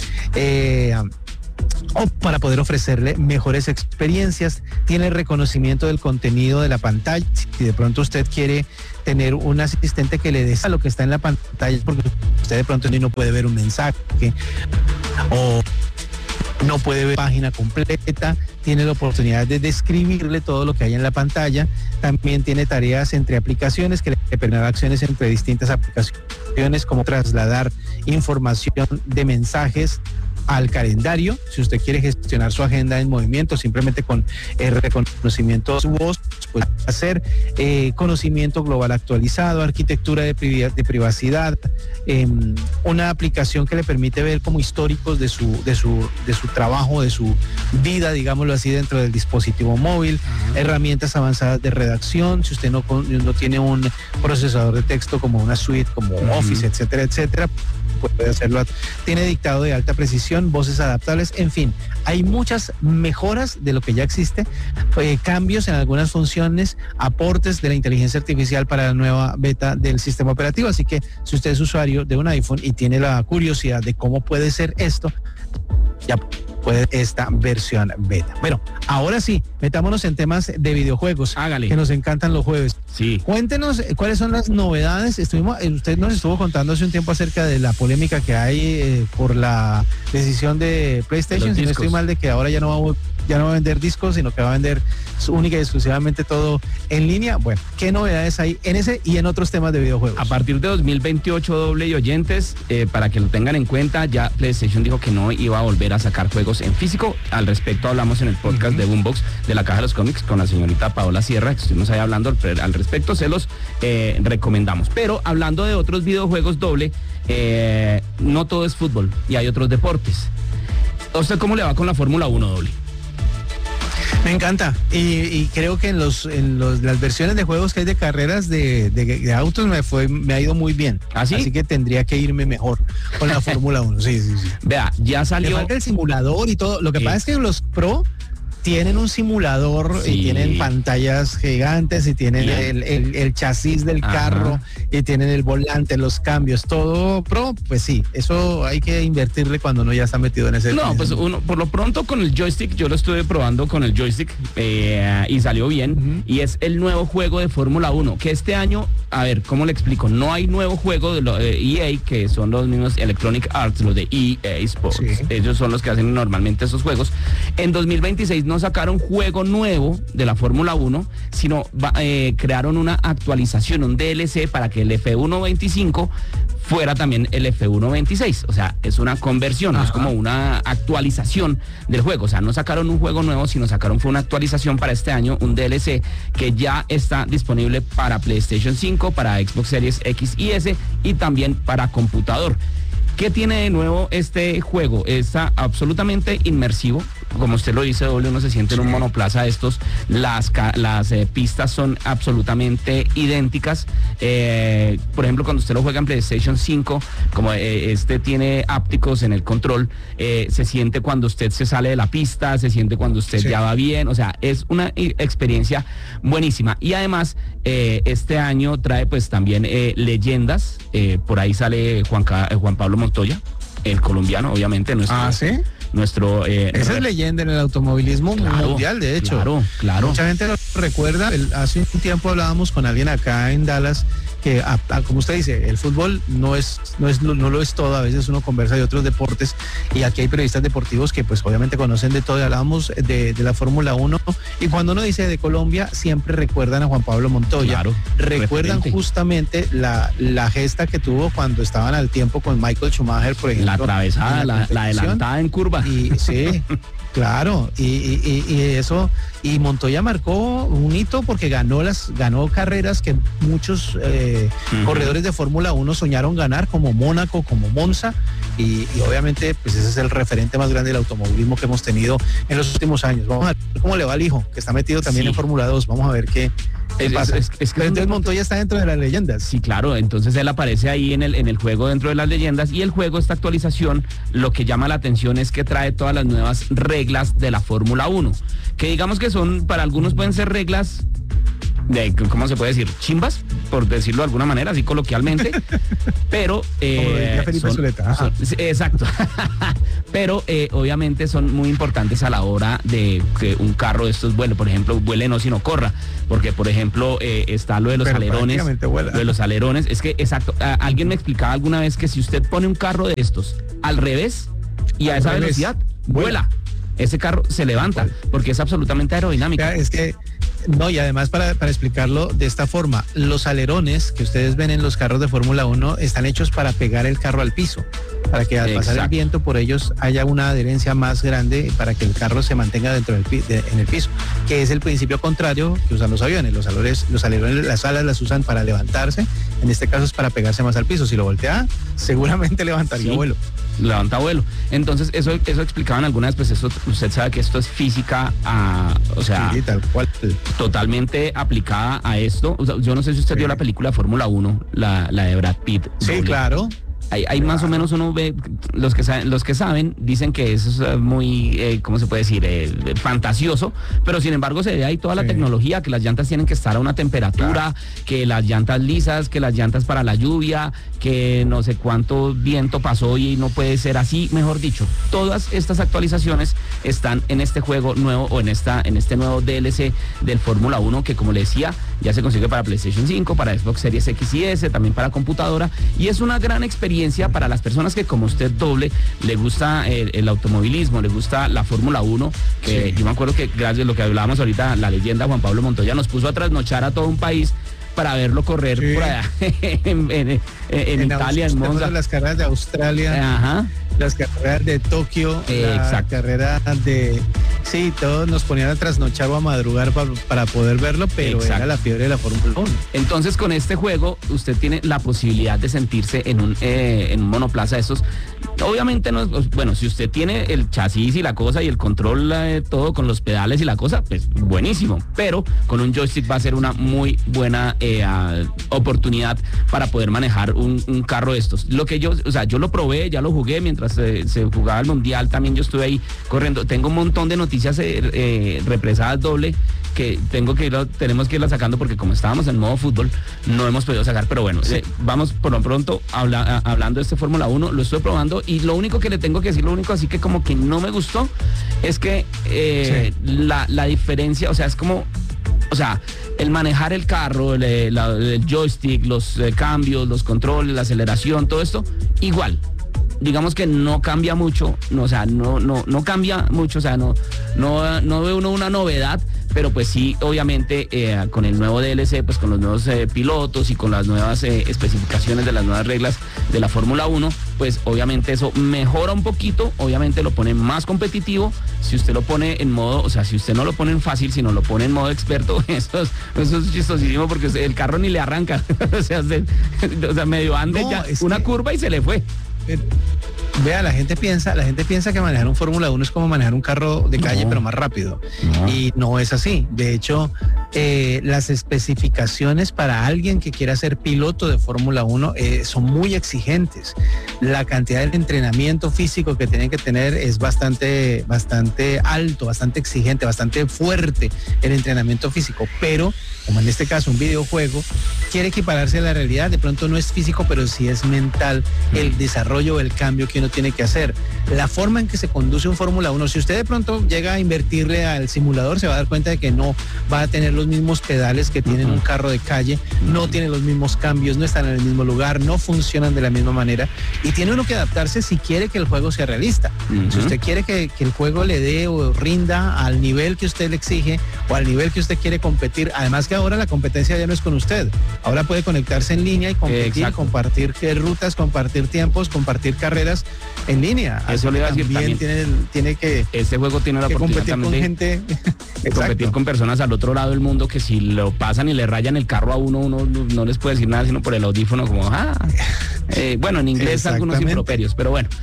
o para poder ofrecerle mejores experiencias, tiene reconocimiento del contenido de la pantalla. Si de pronto usted quiere tener un asistente que le dé a lo que está en la pantalla, porque usted de pronto no puede ver un mensaje o no puede ver página completa, tiene la oportunidad de describirle todo lo que hay en la pantalla. También tiene tareas entre aplicaciones que le permiten acciones entre distintas aplicaciones, como trasladar información de mensajes al calendario. Si usted quiere gestionar su agenda en movimiento, simplemente con el reconocimiento de su voz, puede hacer conocimiento global actualizado, arquitectura de privacidad, una aplicación que le permite ver como históricos de su trabajo, de su vida, digámoslo así, dentro del dispositivo móvil, herramientas avanzadas de redacción, si usted no tiene un procesador de texto como una suite, como Office, etcétera, etcétera, puede hacerlo. Tiene dictado de alta precisión, voces adaptables, en fin, hay muchas mejoras de lo que ya existe, cambios en algunas funciones, aportes de la inteligencia artificial para la nueva beta del sistema operativo. Así que si usted es usuario de un iPhone y tiene la curiosidad de cómo puede ser esto, ya puede esta versión beta. Bueno, ahora sí, metámonos en temas de videojuegos. Hágale. Que nos encantan los jueves. Sí. Cuéntenos cuáles son las novedades. Usted nos estuvo contando hace un tiempo acerca de la polémica que hay por la decisión de PlayStation, si no estoy mal, de que ahora ya no va a vender discos, sino que va a vender única y exclusivamente todo en línea. Bueno, ¿qué novedades hay en ese y en otros temas de videojuegos? A partir de 2028, doble y oyentes, para que lo tengan en cuenta, ya PlayStation dijo que no iba a volver a sacar juegos en físico. Al respecto hablamos en el podcast de Boombox de la Caja de los Cómics con la señorita Paola Sierra, que estuvimos ahí hablando al respecto, se los recomendamos. Pero hablando de otros videojuegos, doble, no todo es fútbol y hay otros deportes. ¿A usted cómo le va con la Fórmula 1, doble? Me encanta y creo que en las versiones de juegos que hay de carreras de autos me ha ido muy bien. ¿Ah, sí? Así que tendría que irme mejor con la Fórmula 1. Sí. Vea, ya salió. Le falta el simulador y todo. Lo que pasa es que los Pro tienen un simulador y tienen pantallas gigantes y tienen el chasis del carro y tienen el volante, los cambios, todo Pro, pues sí, eso hay que invertirle cuando uno ya está metido en ese. No, pues uno, por lo pronto con el joystick, yo lo estuve probando con el joystick y salió bien. Y es el nuevo juego de Fórmula 1, que este año, a ver, ¿cómo le explico? No hay nuevo juego de EA, que son los mismos Electronic Arts, los de EA Sports. Sí. Ellos son los que hacen normalmente esos juegos. En 2026 no sacaron juego nuevo de la Fórmula 1, sino crearon una actualización, un DLC para que el F1.25 fuera también el F1.26. O sea, es una conversión, es como una actualización del juego. O sea, no sacaron un juego nuevo, sino fue una actualización para este año, un DLC que ya está disponible para PlayStation 5, para Xbox Series X y S y también para computador. ¿Qué tiene de nuevo este juego? Está absolutamente inmersivo. Como usted lo dice, doble, uno se siente en un monoplaza estos. Las pistas son absolutamente idénticas. Por ejemplo, cuando usted lo juega en PlayStation 5, como este tiene ápticos en el control, se siente cuando usted se sale de la pista, se siente cuando usted ya va bien. O sea, es una experiencia buenísima. Y además, este año trae pues también leyendas. Por ahí sale Juan Pablo Montoya, el colombiano, obviamente. ¿Sí? Nuestro esa es leyenda en el automovilismo mundial, de hecho. Claro. Mucha gente lo recuerda. Hace un tiempo hablábamos con alguien acá en Dallas que, como usted dice, el fútbol no lo es todo. A veces uno conversa de otros deportes y aquí hay periodistas deportivos que pues obviamente conocen de todo. Y hablábamos de la Fórmula 1 y cuando uno dice de Colombia siempre recuerdan a Juan Pablo Montoya. Recuerdan justamente la gesta que tuvo cuando estaban al tiempo con Michael Schumacher, por ejemplo. La atravesada, la adelantada en curva. Y sí, claro, y eso, y Montoya marcó un hito porque ganó carreras que muchos corredores de Fórmula 1 soñaron ganar, como Mónaco, como Monza, y obviamente pues ese es el referente más grande del automovilismo que hemos tenido en los últimos años. Vamos a ver cómo le va al hijo, que está metido también en Fórmula 2, vamos a ver qué pasa. Pero entonces Montoya está dentro de las leyendas. Sí, claro, entonces él aparece ahí en el juego dentro de las leyendas, y el juego, esta actualización, lo que llama la atención es que trae todas las nuevas reglas de la Fórmula 1, que digamos que son, para algunos pueden ser reglas de, ¿cómo se puede decir? Chimbas, por decirlo de alguna manera, así coloquialmente, pero exacto, pero obviamente son muy importantes a la hora de que un carro de estos vuele, por ejemplo, vuele no sino corra, porque por ejemplo está lo de los alerones, es que exacto, alguien me explicaba alguna vez que si usted pone un carro de estos al revés y a esa velocidad, vuela. Ese carro se levanta porque es absolutamente aerodinámico. Es que no, y además para explicarlo de esta forma, los alerones que ustedes ven en los carros de Fórmula 1 están hechos para pegar el carro al piso, para que al pasar el viento por ellos haya una adherencia más grande para que el carro se mantenga dentro en el piso, que es el principio contrario que usan los aviones. Los alerones, las alas las usan para levantarse, en este caso es para pegarse más al piso. Si lo voltea, seguramente levantaría vuelo. Levanta vuelo. Entonces eso explicaban alguna vez, pues eso, usted sabe que esto es física, o sea, sí, tal cual, totalmente aplicada a esto. O sea, yo no sé si usted vio la película Fórmula 1, la de Brad Pitt. Sí, claro. Hay más o menos, uno ve, los que saben dicen que eso es muy, ¿cómo se puede decir? Fantasioso, pero sin embargo se ve ahí toda la tecnología, que las llantas tienen que estar a una temperatura, que las llantas lisas, que las llantas para la lluvia, que no sé cuánto viento pasó y no puede ser así, mejor dicho. Todas estas actualizaciones están en este juego nuevo, o en este nuevo DLC del Fórmula 1, que como le decía, ya se consigue para PlayStation 5, para Xbox Series X y S, también para computadora, y es una gran experiencia para las personas que, como usted, doble, le gusta el automovilismo, le gusta la Fórmula 1, que yo me acuerdo que gracias a lo que hablábamos ahorita, la leyenda Juan Pablo Montoya nos puso a trasnochar a todo un país para verlo correr por allá en Italia, en Monza. Las carreras de Australia, las carreras de Tokio, la carrera Sí, todos nos ponían a trasnochar o a madrugar para poder verlo, pero Exacto. era la fiebre de la Fórmula 1. Entonces, con este juego, usted tiene la posibilidad de sentirse en un monoplaza de estos. Obviamente, no, bueno, si usted tiene el chasis y la cosa y el control, todo con los pedales y la cosa, pues buenísimo. Pero con un joystick va a ser una muy buena oportunidad para poder manejar un carro de estos. Lo que yo lo probé, ya lo jugué mientras se jugaba el Mundial, también yo estuve ahí corriendo. Tengo un montón de noticias represadas doble que tenemos que irla sacando porque como estábamos en modo fútbol no hemos podido sacar, pero bueno, sí. Vamos por lo pronto hablando de este Fórmula 1, lo estoy probando y lo único que le tengo que decir, lo único así que como que no me gustó es que la diferencia, o sea, es como, o sea, el manejar el carro, el joystick, los cambios, los controles, la aceleración, todo esto, igual. Digamos que no cambia mucho, no cambia mucho, o sea, no ve uno una novedad, pero pues sí, obviamente con el nuevo DLC, pues con los nuevos pilotos y con las nuevas especificaciones de las nuevas reglas de la Fórmula 1, pues obviamente eso mejora un poquito, obviamente lo pone más competitivo. Si usted lo pone en modo, o sea, si usted no lo pone en fácil, sino lo pone en modo experto, eso es chistosísimo porque el carro ni le arranca, o sea, medio ande ya una curva y se le fue. Vea, la gente piensa que manejar un Fórmula 1 es como manejar un carro de calle, pero más rápido. No. Y no es así. De hecho, las especificaciones para alguien que quiera ser piloto de Fórmula 1 son muy exigentes. La cantidad de entrenamiento físico que tienen que tener es bastante alto, bastante exigente, bastante fuerte el entrenamiento físico. Pero, como en este caso un videojuego, quiere equipararse a la realidad. De pronto no es físico, pero sí es mental el desarrollo, el cambio que uno tiene que hacer. La forma en que se conduce un Fórmula 1, si usted de pronto llega a invertirle al simulador, se va a dar cuenta de que no va a tener los mismos pedales que tienen un carro de calle, no tiene los mismos cambios, no están en el mismo lugar, no funcionan de la misma manera y tiene uno que adaptarse si quiere que el juego sea realista. Si usted quiere que el juego le dé o rinda al nivel que usted le exige o al nivel que usted quiere competir, además que ahora la competencia ya no es con usted, ahora puede conectarse en línea y competir, compartir rutas, compartir tiempos, compartir carreras en línea. Eso le iba a decir también. Tiene que este juego tiene la oportunidad competir con gente, de competir con personas al otro lado del mundo que si lo pasan y le rayan el carro a uno no les puede decir nada sino por el audífono como bueno, en inglés algunos improperios, pero bueno.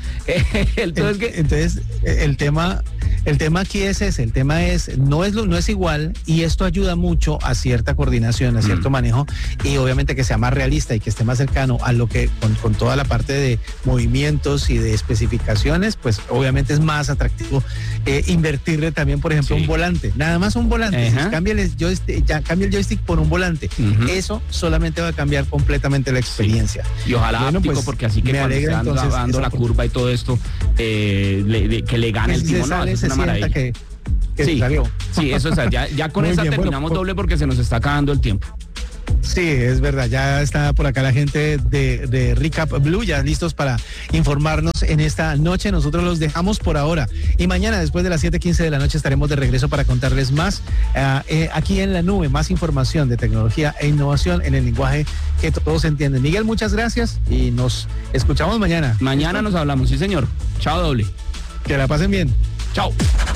Entonces el tema aquí es ese, el tema es no es igual y esto ayuda mucho a cierta coordinación, a cierto manejo y obviamente que sea más realista y que esté más cercano a lo que con toda la parte de movimientos y de especificaciones, pues obviamente es más atractivo invertirle también, por ejemplo, un volante, nada más un volante. Si cambia el joystick por un volante, eso solamente va a cambiar completamente la experiencia. Y ojalá áptico, porque así que cuando esté dando la curva y todo esto, que le gane el timón, no, es una maravilla. Que sí, salió. Sí, eso es, ya con esa terminamos doble porque se nos está acabando el tiempo. Sí, es verdad, ya está por acá la gente de Recap Blue, ya listos para informarnos en esta noche. Nosotros los dejamos por ahora y mañana después de las 7:15 de la noche estaremos de regreso para contarles más aquí en la nube, más información de tecnología e innovación en el lenguaje que todos entienden. Miguel, muchas gracias y nos escuchamos mañana. Mañana nos hablamos, sí señor. Chao doble. Que la pasen bien. Chao.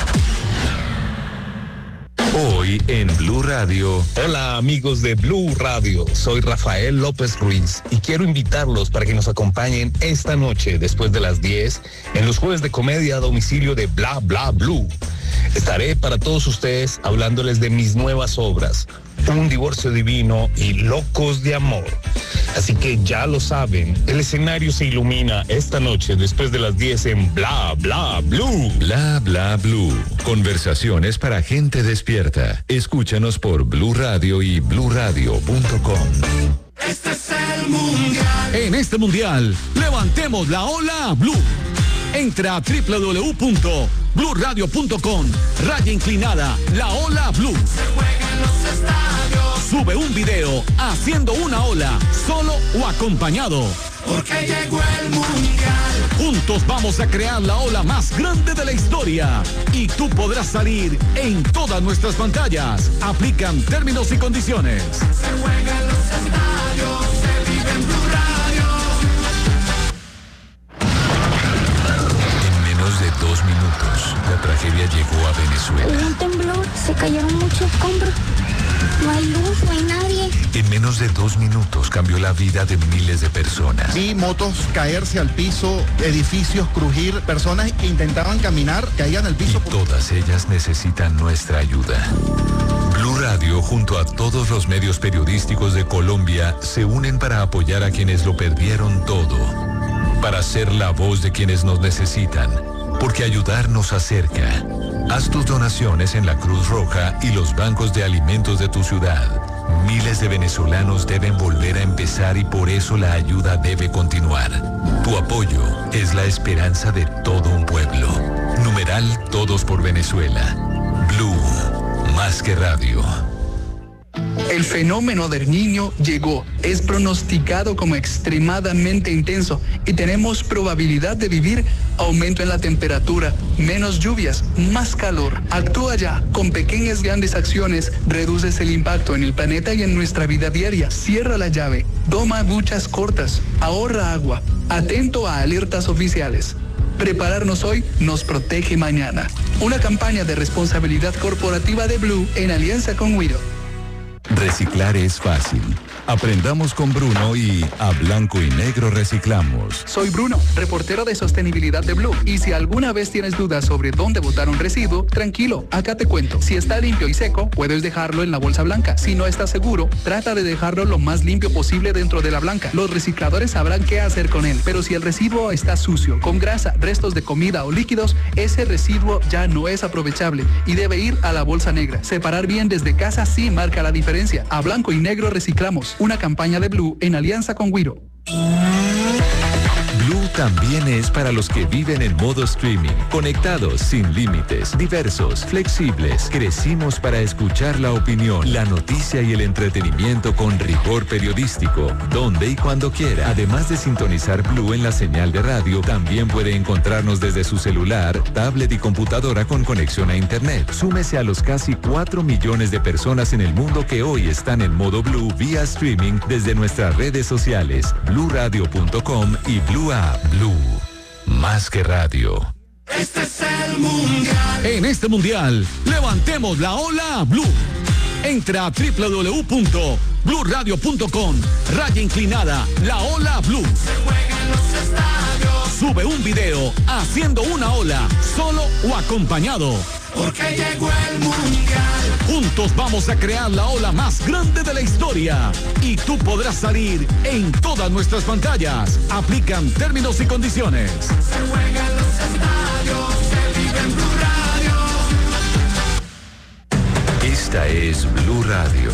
Hoy en Blue Radio. Hola amigos de Blue Radio, soy Rafael López Ruiz y quiero invitarlos para que nos acompañen esta noche después de las 10 en los jueves de comedia a domicilio de Bla Bla Blue. Estaré para todos ustedes hablándoles de mis nuevas obras, Un divorcio divino y Locos de amor. Así que ya lo saben, el escenario se ilumina esta noche después de las 10 en Bla Bla Blue. Bla Bla Blue. Conversaciones para gente despierta. Escúchanos por Blue Radio y bluradio.com. Este es el mundial. En este mundial, levantemos la ola Blue. Entra a www.bluradio.com. Raya inclinada, la ola Blue. Se juega en los estadios. Sube un video haciendo una ola, solo o acompañado. Porque llegó el mundial. Juntos vamos a crear la ola más grande de la historia. Y tú podrás salir en todas nuestras pantallas. Aplican términos y condiciones. Se juega en los estadios. Se vive en Blue Radio. En menos de 2 minutos, la tragedia llegó a Venezuela. Hubo un temblor, se cayeron muchos escombros. No hay luz, no hay nadie. En menos de 2 minutos cambió la vida de miles de personas. Vi motos caerse al piso, edificios crujir, personas que intentaban caminar, caían al piso. Y todas ellas necesitan nuestra ayuda. Blue Radio, junto a todos los medios periodísticos de Colombia, se unen para apoyar a quienes lo perdieron todo. Para ser la voz de quienes nos necesitan. Porque ayudar nos acerca. Haz tus donaciones en la Cruz Roja y los bancos de alimentos de tu ciudad. Miles de venezolanos deben volver a empezar y por eso la ayuda debe continuar. Tu apoyo es la esperanza de todo un pueblo. Numeral Todos por Venezuela. Blue, más que radio. El fenómeno del Niño llegó, es pronosticado como extremadamente intenso y tenemos probabilidad de vivir aumento en la temperatura, menos lluvias, más calor. Actúa ya, con pequeñas grandes acciones, reduces el impacto en el planeta y en nuestra vida diaria. Cierra la llave, toma duchas cortas, ahorra agua, atento a alertas oficiales. Prepararnos hoy nos protege mañana. Una campaña de responsabilidad corporativa de Blue en alianza con Wido. Reciclar es fácil. Aprendamos con Bruno y a blanco y negro reciclamos. Soy Bruno, reportero de sostenibilidad de Blue. Y si alguna vez tienes dudas sobre dónde botar un residuo, tranquilo, acá te cuento. Si está limpio y seco, puedes dejarlo en la bolsa blanca. Si no estás seguro, trata de dejarlo lo más limpio posible dentro de la blanca. Los recicladores sabrán qué hacer con él. Pero si el residuo está sucio, con grasa, restos de comida o líquidos, ese residuo ya no es aprovechable y debe ir a la bolsa negra. Separar bien desde casa sí marca la diferencia. A blanco y negro reciclamos. Una campaña de Blue en alianza con Wiro. Blue también es para los que viven en modo streaming, conectados, sin límites, diversos, flexibles. Crecimos para escuchar la opinión, la noticia y el entretenimiento con rigor periodístico, donde y cuando quiera. Además de sintonizar Blue en la señal de radio, también puede encontrarnos desde su celular, tablet y computadora con conexión a internet. Súmese a los casi 4 millones de personas en el mundo que hoy están en modo Blue vía streaming desde nuestras redes sociales, bluradio.com y Blue App. Blue, más que radio. Este es el mundial. En este mundial, levantemos la ola Blue. Entra a www.bluradio.com, raya inclinada, la ola Blue. Se juega en los estadios. Sube un video haciendo una ola, solo o acompañado. Porque llegó el mundial. Juntos vamos a crear la ola más grande de la historia. Y tú podrás salir en todas nuestras pantallas. Aplican términos y condiciones. Se juega en los estadios. Se vive en Blue Radio. Esta es Blue Radio.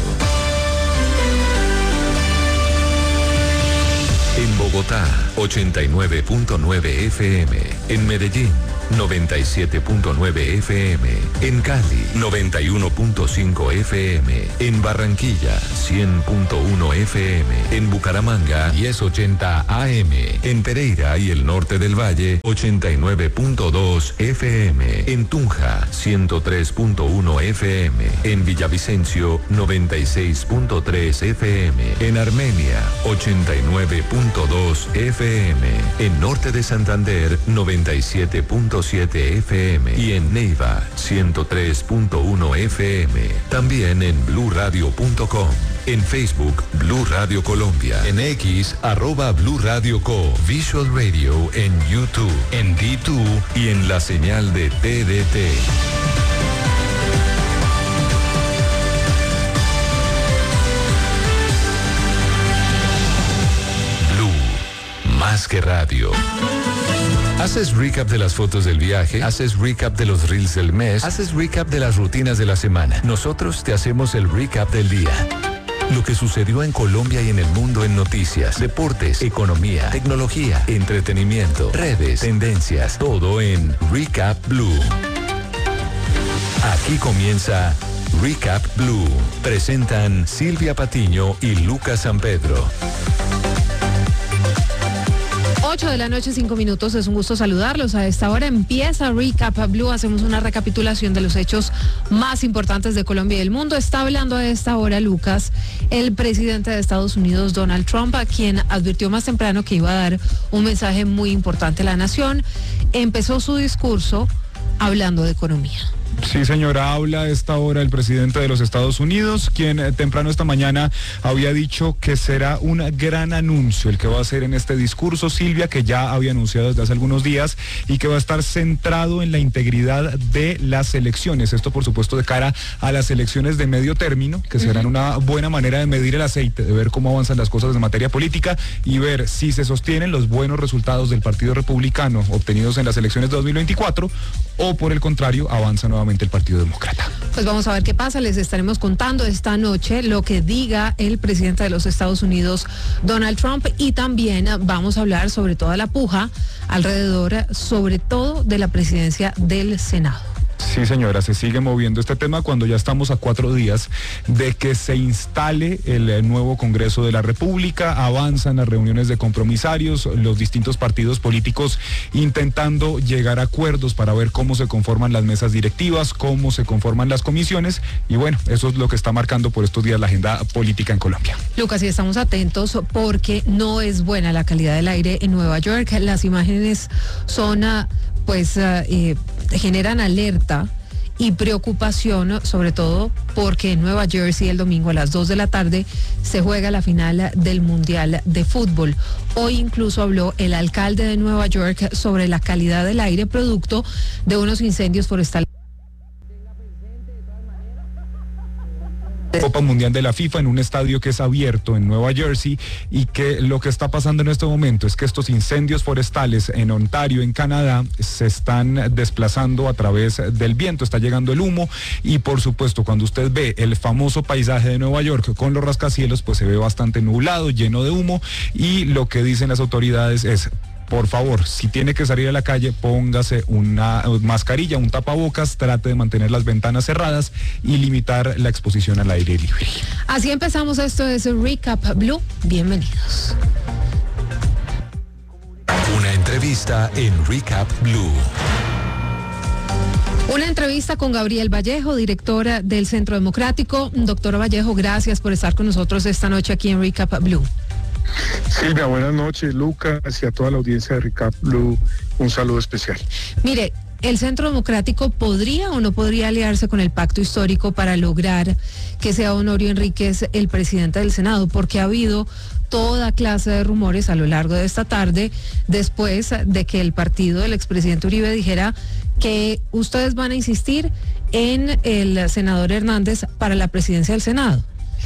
En Bogotá, 89.9 FM. En Medellín, 97.9 FM. En Cali, 91.5 FM. En Barranquilla, 100.1 FM. En Bucaramanga, 1080 AM. En Pereira y el norte del Valle, 89.2 FM. En Tunja, 103.1 FM. En Villavicencio, 96.3 FM. En Armenia, 89.2 FM. En norte de Santander, 97.7 FM y en Neiva 103.1 FM. También en bluradio.com. En Facebook, Blue Radio Colombia. En X, @Blue Radio Co. Visual Radio en YouTube, en D2 y en la señal de TDT. Blue, más que radio. Haces recap de las fotos del viaje, haces recap de los reels del mes, haces recap de las rutinas de la semana. Nosotros te hacemos el recap del día. Lo que sucedió en Colombia y en el mundo en noticias, deportes, economía, tecnología, entretenimiento, redes, tendencias, todo en Recap Blue. Aquí comienza Recap Blue. Presentan Silvia Patiño y Lucas San Pedro. 8:05 p.m. Es un gusto saludarlos. A esta hora empieza Recap Blue. Hacemos una recapitulación de los hechos más importantes de Colombia y del mundo. Está hablando a esta hora, Lucas, el presidente de Estados Unidos, Donald Trump, a quien advirtió más temprano que iba a dar un mensaje muy importante a la nación. Empezó su discurso hablando de economía. Sí, señora, habla a esta hora el presidente de los Estados Unidos, quien temprano esta mañana había dicho que será un gran anuncio el que va a hacer en este discurso, Silvia, que ya había anunciado desde hace algunos días y que va a estar centrado en la integridad de las elecciones. Esto, por supuesto, de cara a las elecciones de medio término, que serán una buena manera de medir el aceite, de ver cómo avanzan las cosas en materia política y ver si se sostienen los buenos resultados del Partido Republicano obtenidos en las elecciones de 2024 o, por el contrario, avanza nuevamente el Partido Demócrata. Pues vamos a ver qué pasa. Les estaremos contando esta noche lo que diga el presidente de los Estados Unidos, Donald Trump, y también vamos a hablar sobre toda la puja alrededor, sobre todo de la presidencia del Senado. Sí, señora, se sigue moviendo este tema cuando ya estamos a 4 días de que se instale el nuevo Congreso de la República. Avanzan las reuniones de compromisarios, los distintos partidos políticos intentando llegar a acuerdos para ver cómo se conforman las mesas directivas, cómo se conforman las comisiones, y bueno, eso es lo que está marcando por estos días la agenda política en Colombia. Lucas, y estamos atentos porque no es buena la calidad del aire en Nueva York. Las imágenes son generan alerta y preocupación, sobre todo porque en Nueva Jersey el domingo a las 2 de la tarde se juega la final del Mundial de Fútbol. Hoy incluso habló el alcalde de Nueva York sobre la calidad del aire producto de unos incendios forestales. Copa Mundial de la FIFA en un estadio que es abierto en Nueva Jersey, y que lo que está pasando en este momento es que estos incendios forestales en Ontario, en Canadá, se están desplazando a través del viento, está llegando el humo, y por supuesto cuando usted ve el famoso paisaje de Nueva York con los rascacielos, pues se ve bastante nublado, lleno de humo, y lo que dicen las autoridades es: por favor, si tiene que salir a la calle, póngase una mascarilla, un tapabocas, trate de mantener las ventanas cerradas y limitar la exposición al aire libre. Así empezamos. Esto es Recap Blue. Bienvenidos. Una entrevista en Recap Blue. Una entrevista con Gabriel Vallejo, directora del Centro Democrático. Doctor Vallejo, gracias por estar con nosotros esta noche aquí en Recap Blue. Silvia, buenas noches, Lucas, y a toda la audiencia de Recap Blue, un saludo especial. Mire, ¿el Centro Democrático podría o no podría aliarse con el pacto histórico para lograr que sea Honorio Enríquez el presidente del Senado? Porque ha habido toda clase de rumores a lo largo de esta tarde, después de que el partido del expresidente Uribe dijera que ustedes van a insistir en el senador Hernández para la presidencia del Senado.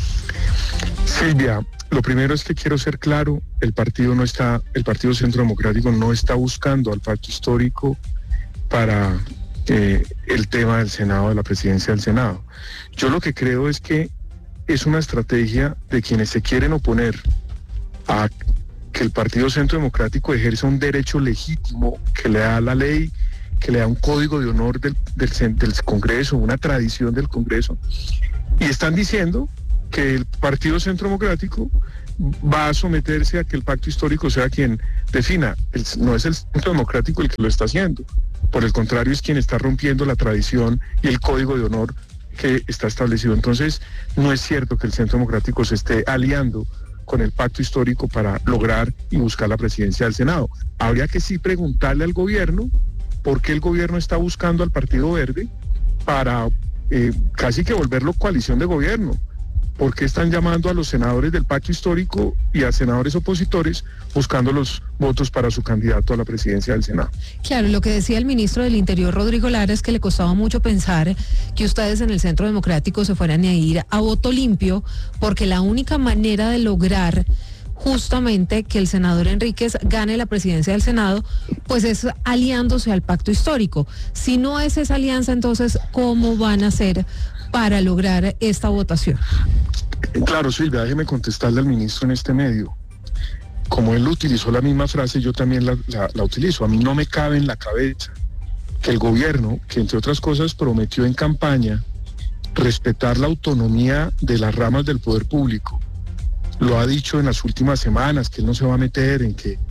Silvia, lo primero es que quiero ser claro, el Partido Centro Democrático no está buscando al pacto histórico para el tema del Senado, de la presidencia del Senado. Yo lo que creo es que es una estrategia de quienes se quieren oponer a que el Partido Centro Democrático ejerza un derecho legítimo que le da la ley, que le da un código de honor del Congreso, una tradición del Congreso, y están diciendo que el Partido Centro Democrático va a someterse a que el pacto histórico sea quien defina. No es el Centro Democrático el que lo está haciendo, por el contrario es quien está rompiendo la tradición y el código de honor que está establecido. Entonces, no es cierto que el Centro Democrático se esté aliando con el pacto histórico para lograr y buscar la presidencia del Senado. Habría que sí preguntarle al gobierno por qué el gobierno está buscando al Partido Verde para casi que volverlo coalición de gobierno. ¿Por qué están llamando a los senadores del pacto histórico y a senadores opositores buscando los votos para su candidato a la presidencia del Senado? Claro, lo que decía el ministro del Interior, Rodrigo Lara, es que le costaba mucho pensar que ustedes en el Centro Democrático se fueran a ir a voto limpio, porque la única manera de lograr justamente que el senador Enríquez gane la presidencia del Senado, pues es aliándose al pacto histórico. Si no es esa alianza, entonces, ¿cómo van a hacer para lograr esta votación? Claro, Silvia, déjeme contestarle al ministro en este medio. Como él utilizó la misma frase, yo también la utilizo. A mí no me cabe en la cabeza que el gobierno, que entre otras cosas prometió en campaña respetar la autonomía de las ramas del poder público, lo ha dicho en las últimas semanas, que él no se va a meter en que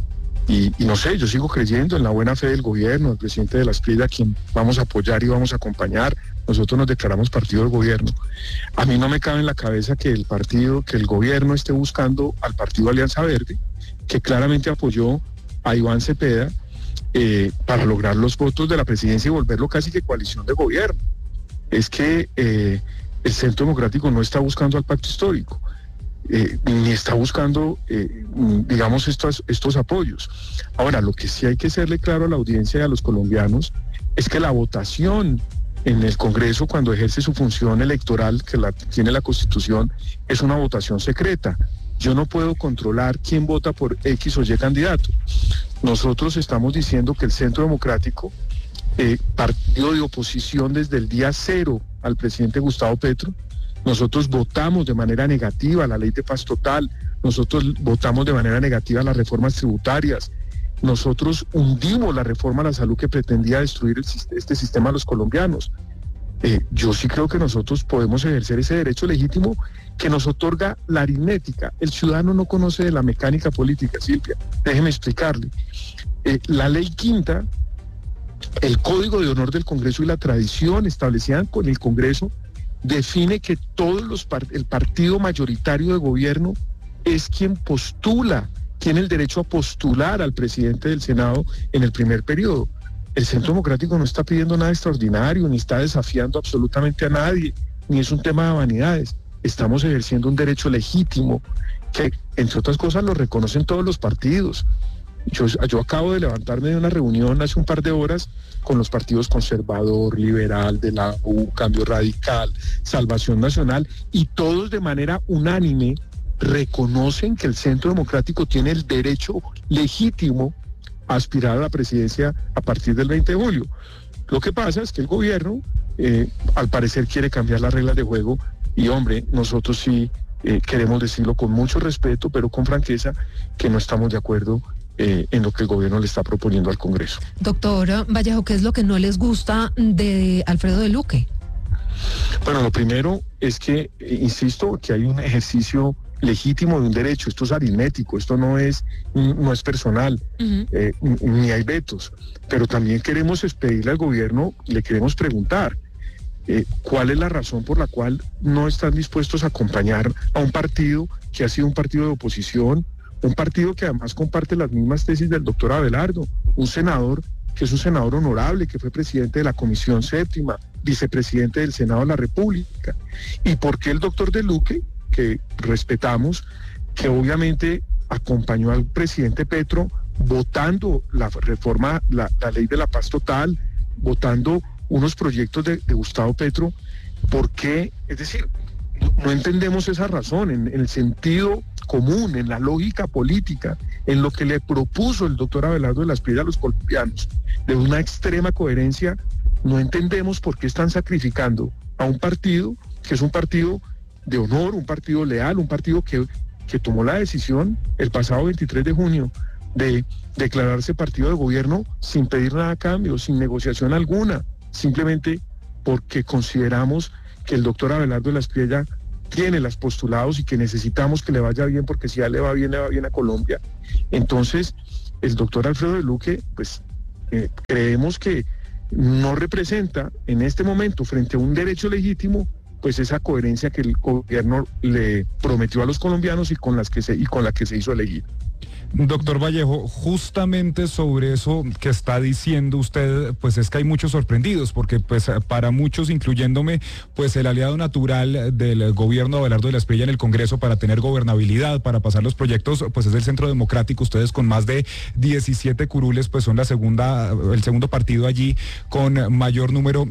Y no sé, yo sigo creyendo en la buena fe del gobierno, el presidente de la Spri, a quien vamos a apoyar y vamos a acompañar. Nosotros nos declaramos partido del gobierno. A mí no me cabe en la cabeza que el gobierno esté buscando al partido Alianza Verde, que claramente apoyó a Iván Cepeda para lograr los votos de la presidencia y volverlo casi que coalición de gobierno. Es que el Centro Democrático no está buscando al pacto histórico. Ni está buscando, digamos, estos apoyos. Ahora, lo que sí hay que hacerle claro a la audiencia y a los colombianos es que la votación en el Congreso, cuando ejerce su función electoral, que tiene la Constitución, es una votación secreta. Yo no puedo controlar quién vota por X o Y candidato. Nosotros estamos diciendo que el Centro Democrático, partido de oposición desde el día cero al presidente Gustavo Petro, nosotros votamos de manera negativa la ley de paz total, nosotros votamos de manera negativa las reformas tributarias, nosotros hundimos la reforma a la salud que pretendía destruir este sistema a los colombianos. Yo sí creo que nosotros podemos ejercer ese derecho legítimo que nos otorga la aritmética. El ciudadano no conoce de la mecánica política, Silvia, déjeme explicarle. La ley quinta, el Código de Honor del Congreso y la tradición establecida con el Congreso define que el partido mayoritario de gobierno es quien tiene el derecho a postular al presidente del Senado en el primer periodo. El Centro Democrático no está pidiendo nada extraordinario, ni está desafiando absolutamente a nadie, ni es un tema de vanidades. Estamos ejerciendo un derecho legítimo que, entre otras cosas, lo reconocen todos los partidos. Yo acabo de levantarme de una reunión hace un par de horas con los partidos Conservador, Liberal, de la U, Cambio Radical, Salvación Nacional, y todos de manera unánime reconocen que el Centro Democrático tiene el derecho legítimo a aspirar a la presidencia a partir del 20 de julio. Lo que pasa es que el gobierno, al parecer, quiere cambiar las reglas de juego y, hombre, nosotros sí queremos decirlo con mucho respeto, pero con franqueza, que no estamos de acuerdo en lo que el gobierno le está proponiendo al Congreso. Doctor Vallejo, ¿qué es lo que no les gusta de Alfredo de Luque? Bueno, lo primero es que, insisto, que hay un ejercicio legítimo de un derecho. Esto es aritmético, esto no es personal, ni hay vetos. Pero también queremos pedirle al gobierno, le queremos preguntar, ¿cuál es la razón por la cual no están dispuestos a acompañar a un partido que ha sido un partido de oposición, un partido que además comparte las mismas tesis del doctor Abelardo, un senador que es un senador honorable, que fue presidente de la Comisión Séptima, vicepresidente del Senado de la República? ¿Y por qué el doctor de Luque, que respetamos, que obviamente acompañó al presidente Petro votando la reforma, la ley de la paz total, votando unos proyectos de Gustavo Petro? ¿Por qué? Es decir, no entendemos esa razón en el sentido común, en la lógica política, en lo que le propuso el doctor Abelardo de la Spri a los colombianos, de una extrema coherencia. No entendemos por qué están sacrificando a un partido que es un partido de honor, un partido leal, un partido que tomó la decisión el pasado 23 de junio de declararse partido de gobierno sin pedir nada a cambio, sin negociación alguna, simplemente porque consideramos que el doctor Abelardo de la Spri ya tiene los postulados y que necesitamos que le vaya bien, porque si ya le va bien a Colombia. Entonces, el doctor Alfredo de Luque, pues creemos que no representa en este momento, frente a un derecho legítimo, pues esa coherencia que el gobierno le prometió a los colombianos y con la que se hizo elegir. Doctor Vallejo, justamente sobre eso que está diciendo usted, pues es que hay muchos sorprendidos, porque pues para muchos, incluyéndome, pues el aliado natural del gobierno de Abelardo de la Spri en el Congreso para tener gobernabilidad, para pasar los proyectos, pues es el Centro Democrático. Ustedes con más de 17 curules, pues son el segundo partido allí con mayor número